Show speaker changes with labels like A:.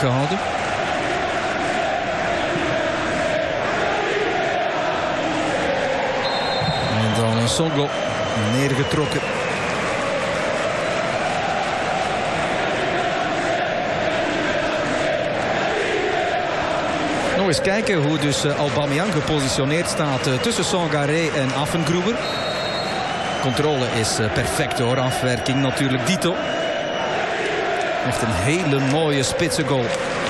A: gehouden. En dan Songo neergetrokken. Nog eens kijken hoe dus Aubameyang gepositioneerd staat tussen Sangaré en Affengruber. Controle is perfect hoor, afwerking natuurlijk Dito. Echt een hele mooie spitsengoal